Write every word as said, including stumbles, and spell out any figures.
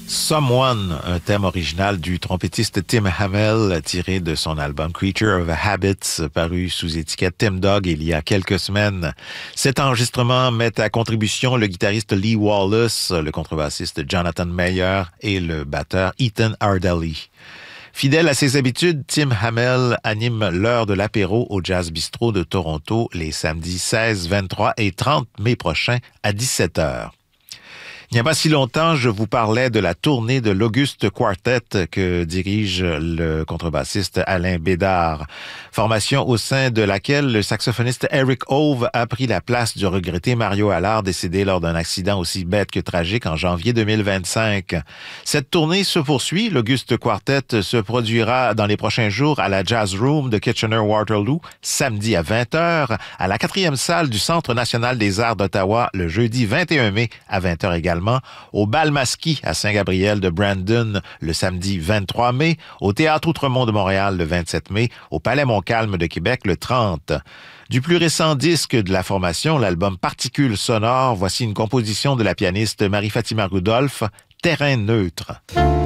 Someone, un thème original du trompettiste Tim Hamel tiré de son album Creature of Habits paru sous étiquette Tim Dog il y a quelques semaines. Cet enregistrement met à contribution le guitariste Lee Wallace, le contrebassiste Jonathan Mayer et le batteur Ethan Ardally. Fidèle à ses habitudes, Tim Hamel anime l'heure de l'apéro au Jazz Bistro de Toronto les samedis seize, vingt-trois et trente mai prochains à dix-sept heures. Il n'y a pas si longtemps, je vous parlais de la tournée de l'Auguste Quartet que dirige le contrebassiste Alain Bédard. Formation au sein de laquelle le saxophoniste Eric Hove a pris la place du regretté Mario Allard, décédé lors d'un accident aussi bête que tragique en janvier deux mille vingt-cinq. Cette tournée se poursuit. L'Auguste Quartet se produira dans les prochains jours à la Jazz Room de Kitchener-Waterloo, samedi à vingt heures, à la quatrième salle du Centre national des arts d'Ottawa, le jeudi vingt et un mai à vingt heures également, au Bal Masquis à Saint-Gabriel de Brandon le samedi vingt-trois mai, au Théâtre Outremont de Montréal le vingt-sept mai, au Palais Montcalm de Québec le trente. Du plus récent disque de la formation, l'album Particules sonores, voici une composition de la pianiste Marie-Fatima Rudolph, Terrain neutre.